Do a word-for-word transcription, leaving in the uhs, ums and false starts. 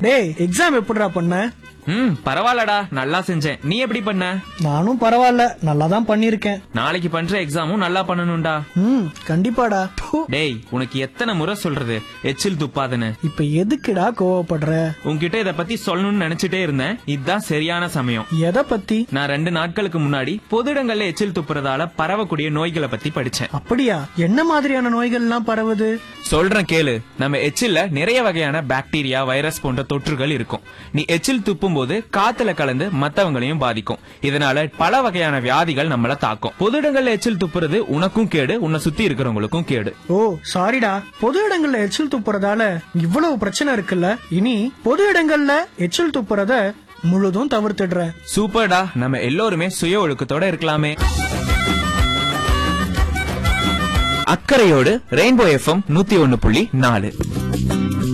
டேய் எக்ஸாம் எப்படிடா பண்ண? ம் பரவாயில்லடா, நல்லா செஞ்சேன். நீ எப்படி பண்ண? நானும் பரவாயில்ல, நல்லா தான் பண்ணிருக்கேன். நாளைக்கு பண்ற எக்ஸாமும் நல்லா பண்ணணும்டா. ம் கண்டிப்பாடா. டேய் உனக்கு எத்தனை முறை சொல்றது எச்சில் துப்பாதுன்னு? இப்ப எதுக்குடா கோவப்படுற? உன்கிட்ட இத பத்தி சொல்லணும்னு நினைச்சிட்டே இருந்தேன். இதுதான் சரியான சமயம். எதை பத்தி? நான் ரெண்டு நாட்களுக்கு முன்னாடி பொது இடங்கள்ல எச்சில் துப்புறதால பரவக்கூடிய நோய்களை பத்தி படிச்சேன். அப்படியா? என்ன மாதிரியான நோய்கள் எல்லாம் பரவுது? சொல்றேன் கேளு. நம்ம எச்சில்ல நிறைய வகையான பாக்டீரியா, வைரஸ் போன்ற தொற்றுகள் இருக்கும். நீ எச்சில் துப்பும் போது காத்துல கலந்து மத்தவங்களையும் பாதிக்கும். இதனால பல வகையான வியாதிகள் நம்மள தாக்கும். பொது இடங்கள்ல எச்சில் துப்புறது உனக்கும் கேடு, உன்னை சுத்தி இருக்கிறவங்களுக்கும் கேடு. ஓ சாரிடா. பொது இடங்கள்ல எச்சில் துப்புறதால இவ்வளவு பிரச்சனை இருக்குல்ல. இனி பொது இடங்கள்ல எச்சில் துப்புறத முழுதும் தவிர்த்துடுற. சூப்பர்டா. நம்ம எல்லோருமே சுய ஒழுக்கத்தோட இருக்கலாமே. அக்கறையோடு ரெயின்போ எஃப்எம் நூத்தி ஒன்னு புள்ளி நாலு.